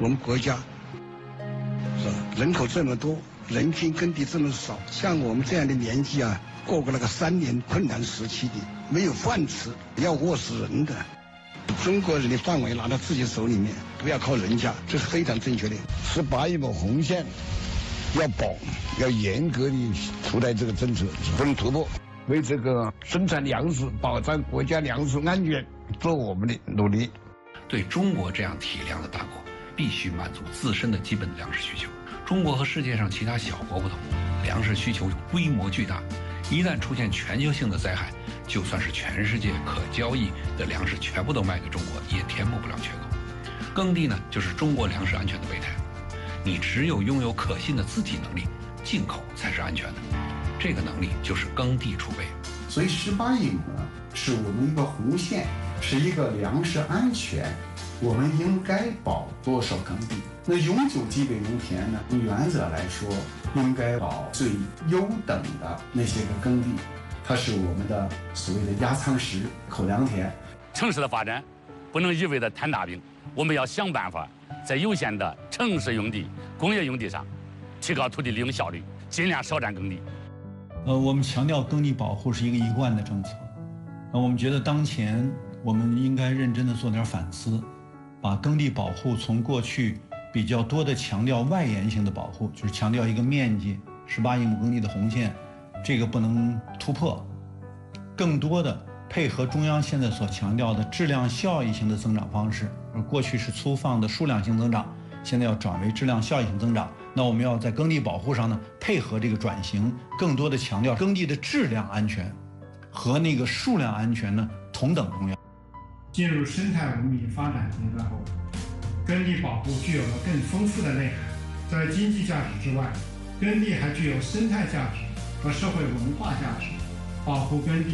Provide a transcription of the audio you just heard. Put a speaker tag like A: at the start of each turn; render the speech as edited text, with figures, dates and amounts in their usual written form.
A: 我们国家是吧，人口这么多，人均耕地这么少，像我们这样的年纪啊，过那个3年困难时期的，没有饭吃，要饿死人的。中国人的范围拿到自己手里面，不要靠人家，这是非常正确的。18亿亩红线要保，要严格的出台这个政策，不能突破。为这个生产粮食、保障国家粮食安全做我们的努力。
B: 对中国这样体量的大国，必须满足自身的基本粮食需求。中国和世界上其他小国不同，粮食需求规模巨大，一旦出现全球性的灾害，就算是全世界可交易的粮食全部都卖给中国，也填补不了缺口。耕地呢，就是中国粮食安全的备胎。你只有拥有可信的自给能力，进口才是安全的。这个能力就是耕地储备。
C: 所以18亿亩呢，是我们一个红线，是一个粮食安全。我们应该保多少耕地？那永久基本农田呢？从原则来说，应该保最优等的那些个耕地，它是我们的所谓的压舱石、口粮田。
D: 城市的发展不能一味的摊大饼，我们要想办法在有限的城市用地、工业用地上提高土地利用效率，尽量少占耕地。
E: 我们强调耕地保护是一个一贯的政策。我们觉得当前我们应该认真的做点反思，把耕地保护从过去比较多的强调外延性的保护，就是强调一个面积18亿亩耕地的红线，这个不能突破，更多的配合中央现在所强调的质量效益型的增长方式，而过去是粗放的数量性增长，现在要转为质量效益型增长。那我们要在耕地保护上呢，配合这个转型，更多的强调耕地的质量安全和那个数量安全呢同等重要。
F: 进入生态文明发展阶段后，耕地保护具有了更丰富的内涵。在经济价值之外，耕地还具有生态价值和社会文化价值。保护耕地